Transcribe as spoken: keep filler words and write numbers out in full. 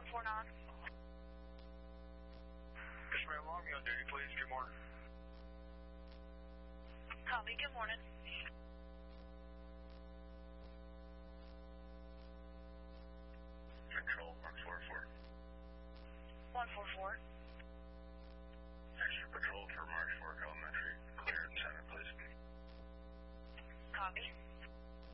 four nine. Yes, ma'am. Log me on duty, please. Good morning. Copy. Good morning.